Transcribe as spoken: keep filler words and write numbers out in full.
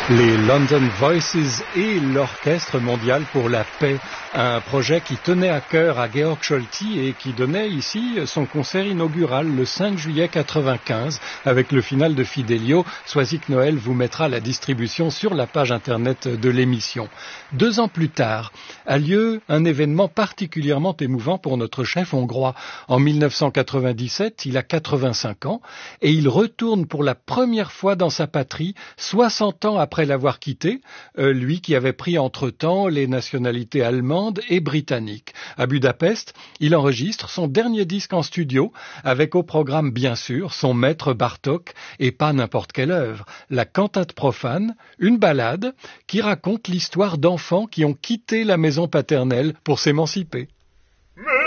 Les London Voices et l'Orchestre mondial pour la paix, un projet qui tenait à cœur à Georg Scholti et qui donnait ici son concert inaugural le cinq juillet quatre-vingt-quinze avec le final de Fidelio. Soisic Noël vous mettra la distribution sur la page internet de l'émission. Deux ans plus tard, a lieu un événement particulièrement émouvant pour notre chef hongrois. En mille neuf cent quatre-vingt-dix-sept, il a quatre-vingt-cinq ans et il retourne pour la première fois dans sa patrie, soixante ans après l'avoir quitté, euh, lui qui avait pris entre-temps les nationalités allemandes et britanniques. À Budapest, il enregistre son dernier disque en studio, avec au programme bien sûr son maître Bartók et pas n'importe quelle œuvre, la cantate profane, une ballade qui raconte l'histoire d'enfants qui ont quitté la maison paternelle pour s'émanciper.